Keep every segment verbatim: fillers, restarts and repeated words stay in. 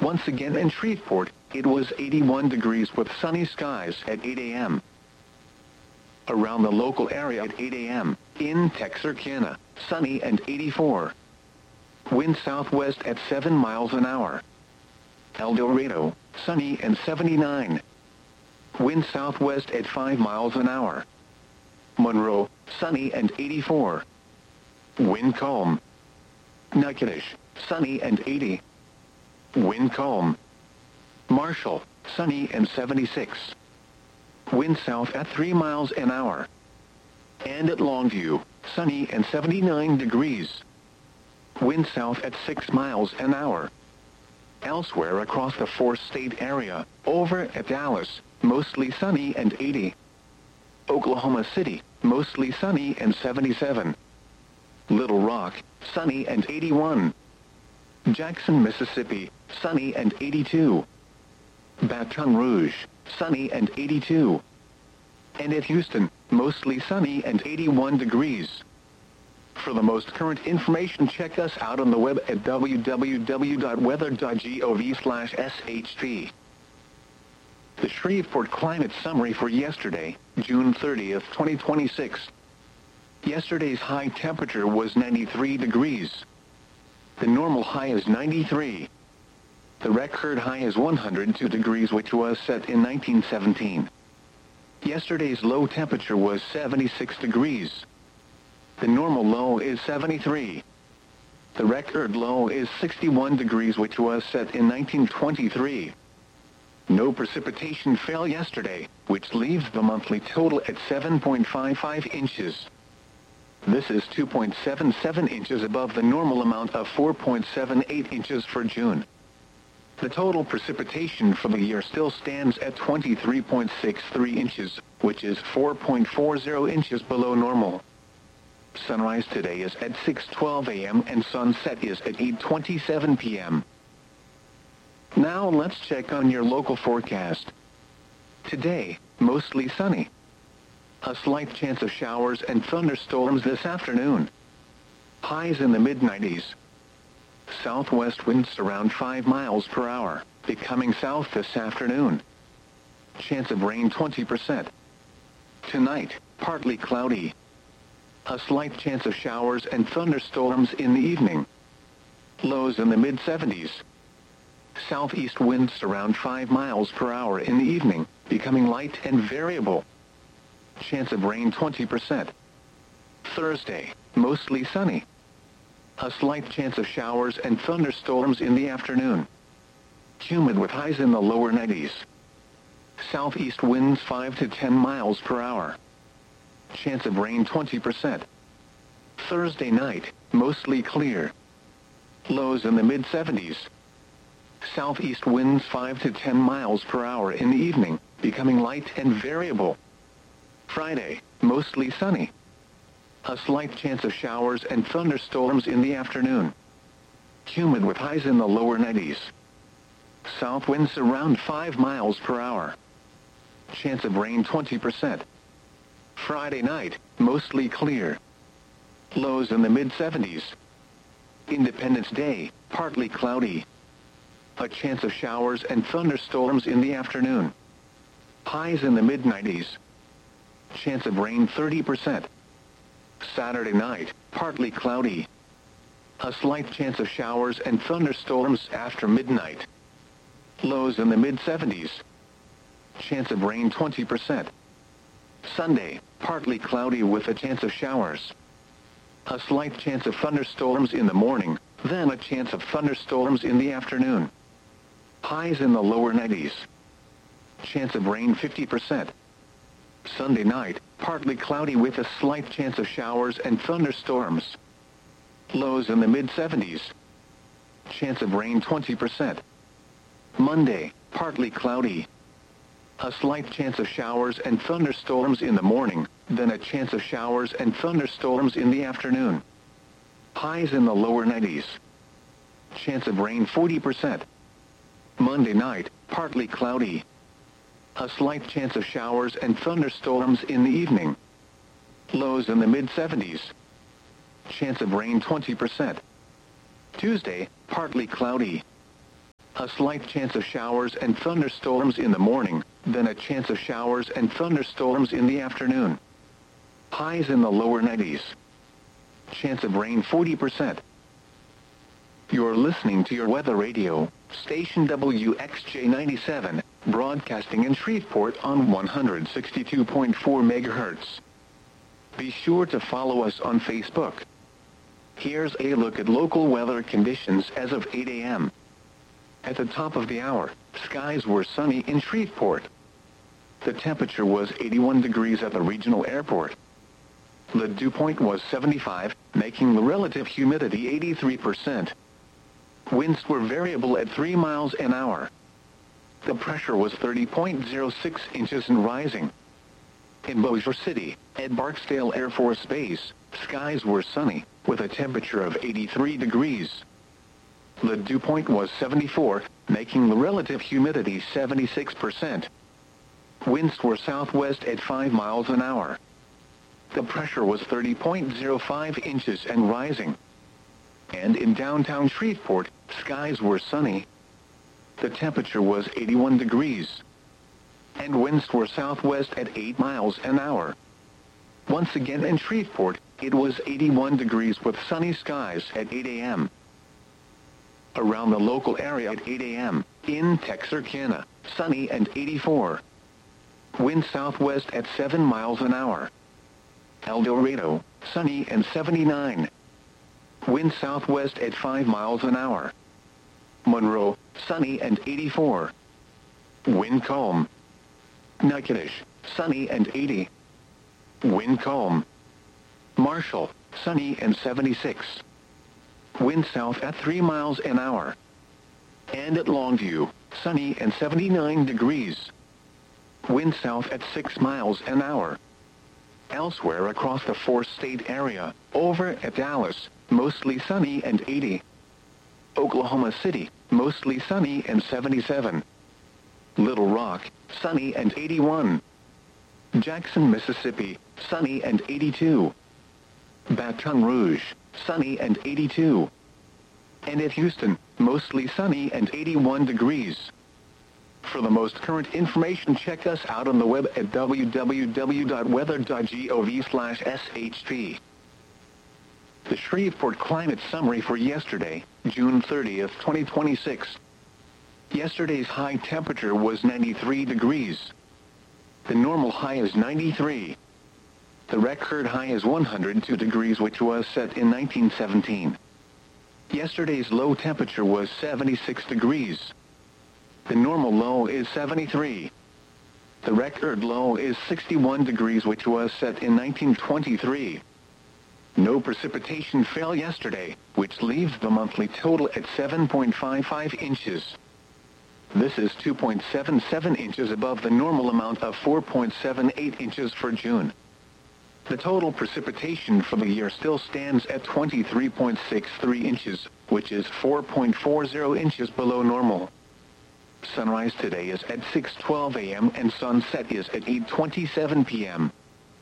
Once again in Shreveport, it was eighty-one degrees with sunny skies at eight a m Around the local area at eight a m In Texarkana, sunny and eighty-four. Wind southwest at seven miles an hour. El Dorado, sunny and seventy-nine. Wind southwest at five miles an hour. Monroe, sunny and eighty-four. Wind calm. Natchitoches, sunny and eighty. Wind calm. Marshall, sunny and seventy-six. Wind south at three miles an hour. And at Longview, sunny and seventy-nine degrees. Wind south at six miles an hour. Elsewhere across the four-state area, over at Dallas, mostly sunny and eighty. Oklahoma City, mostly sunny and seventy-seven. Little Rock, sunny and eighty-one. Jackson, Mississippi, sunny and eighty-two. Baton Rouge, sunny and eighty-two. And at Houston, mostly sunny and eighty-one degrees. For the most current information, check us out on the web at w w w dot weather dot gov slash s h p. The Shreveport Climate Summary for yesterday, June thirtieth, twenty twenty-six. Yesterday's high temperature was ninety-three degrees. The normal high is ninety-three. The record high is one hundred two degrees, which was set in nineteen seventeen. Yesterday's low temperature was seventy-six degrees. The normal low is seventy-three. The record low is sixty-one degrees, which was set in nineteen twenty-three. No precipitation fell yesterday, which leaves the monthly total at seven point five five inches. This is two point seven seven inches above the normal amount of four point seven eight inches for June. The total precipitation for the year still stands at twenty-three point six three inches, which is four point four zero inches below normal. Sunrise today is at six twelve a m and sunset is at eight twenty-seven p m Now let's check on your local forecast. Today, mostly sunny. A slight chance of showers and thunderstorms this afternoon. Highs in the mid nineties. Southwest winds around five miles per hour, becoming south this afternoon. Chance of rain twenty percent. Tonight, partly cloudy. A slight chance of showers and thunderstorms in the evening. Lows in the mid seventies. Southeast winds around five miles per hour in the evening, becoming light and variable. Chance of rain twenty percent. Thursday, mostly sunny. A slight chance of showers and thunderstorms in the afternoon. Humid with highs in the lower nineties. Southeast winds five to ten miles per hour. Chance of rain twenty percent. Thursday night, mostly clear. Lows in the mid seventies. Southeast winds five to ten miles per hour in the evening, becoming light and variable. Friday, mostly sunny. A slight chance of showers and thunderstorms in the afternoon. Humid with highs in the lower nineties. South winds around five miles per hour. Chance of rain twenty percent. Friday night, mostly clear. Lows in the mid seventies. Independence Day, partly cloudy. A chance of showers and thunderstorms in the afternoon. Highs in the mid nineties. Chance of rain thirty percent. Saturday night, partly cloudy. A slight chance of showers and thunderstorms after midnight. Lows in the mid seventies. Chance of rain twenty percent. Sunday, partly cloudy with a chance of showers. A slight chance of thunderstorms in the morning, then a chance of thunderstorms in the afternoon. Highs in the lower nineties. Chance of rain fifty percent. Sunday night, partly cloudy with a slight chance of showers and thunderstorms. Lows in the mid seventies. Chance of rain twenty percent. Monday, partly cloudy. A slight chance of showers and thunderstorms in the morning, then a chance of showers and thunderstorms in the afternoon. Highs in the lower nineties. Chance of rain forty percent. Monday night, partly cloudy. A slight chance of showers and thunderstorms in the evening. Lows in the mid seventies. Chance of rain twenty percent. Tuesday, partly cloudy. A slight chance of showers and thunderstorms in the morning, then a chance of showers and thunderstorms in the afternoon. Highs in the lower nineties. Chance of rain forty percent. You're listening to your weather radio, station W X J ninety-seven, broadcasting in Shreveport on one hundred sixty-two point four megahertz. Be sure to follow us on Facebook. Here's a look at local weather conditions as of eight a m At the top of the hour, skies were sunny in Shreveport. The temperature was eighty-one degrees at the regional airport. The dew point was seventy-five, making the relative humidity eighty-three percent. Winds were variable at three miles an hour. The pressure was thirty point zero six inches and rising. In Bossier City, at Barksdale Air Force Base, skies were sunny, with a temperature of eighty-three degrees. The dew point was seventy-four, making the relative humidity seventy-six percent. Winds were southwest at five miles an hour. The pressure was thirty point zero five inches and rising. And in downtown Shreveport, skies were sunny. The temperature was eighty-one degrees. And winds were southwest at eight miles an hour. Once again in Shreveport, it was eighty-one degrees with sunny skies at eight a m Around the local area at eight a m, in Texarkana, sunny and eighty-four. Wind southwest at seven miles an hour. El Dorado, sunny and seventy-nine. Wind southwest at five miles an hour. Monroe, sunny and eighty-four. Wind calm. Natchitoches, sunny and eighty. Wind calm. Marshall, sunny and seventy-six. Wind south at three miles an hour. And at Longview, sunny and seventy-nine degrees. Wind south at six miles an hour. Elsewhere across the four-state area, over at Dallas, mostly sunny and eighty. Oklahoma City, mostly sunny and seventy-seven. Little Rock, sunny and eighty-one. Jackson, Mississippi, sunny and eighty-two. Baton Rouge, sunny and eighty-two. And at Houston, mostly sunny and eighty-one degrees. For the most current information, check us out on the web at w w w dot weather dot gov slash s h p. The Shreveport Climate Summary for yesterday, June thirtieth, twenty twenty-six. Yesterday's high temperature was ninety-three degrees. The normal high is ninety-three. The record high is one hundred two degrees, which was set in nineteen seventeen. Yesterday's low temperature was seventy-six degrees. The normal low is seventy-three. The record low is sixty-one degrees, which was set in nineteen twenty-three. No precipitation fell yesterday, which leaves the monthly total at seven point five five inches. This is two point seven seven inches above the normal amount of four point seven eight inches for June. The total precipitation for the year still stands at twenty-three point six three inches, which is four point four zero inches below normal. Sunrise today is at six twelve a m and sunset is at eight twenty-seven p m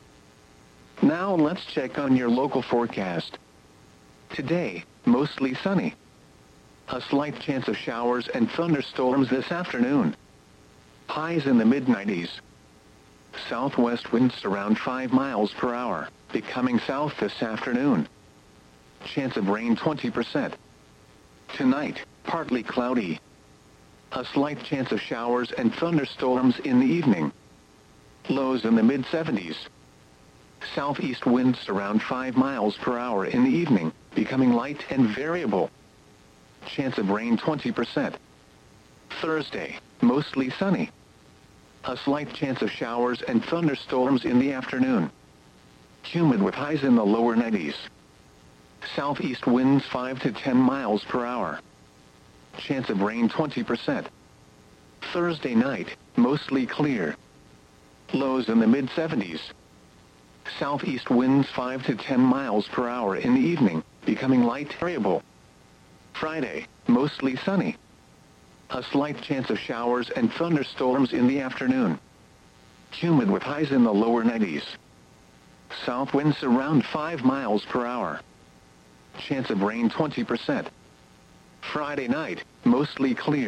Now let's check on your local forecast. Today, mostly sunny. A slight chance of showers and thunderstorms this afternoon. Highs in the mid nineties. Southwest winds around five miles per hour, becoming south this afternoon. Chance of rain twenty percent. Tonight, partly cloudy. A slight chance of showers and thunderstorms in the evening. Lows in the mid seventies. Southeast winds around five miles per hour in the evening, becoming light and variable. Chance of rain twenty percent. Thursday, mostly sunny. A slight chance of showers and thunderstorms in the afternoon. Humid with highs in the lower nineties. Southeast winds five to ten miles per hour. Chance of rain twenty percent. Thursday night, mostly clear. Lows in the mid seventies. Southeast winds five to ten miles per hour in the evening, becoming light variable. Friday, mostly sunny. A slight chance of showers and thunderstorms in the afternoon. Humid with highs in the lower nineties. South winds around five miles per hour. Chance of rain twenty percent. Friday night, mostly clear.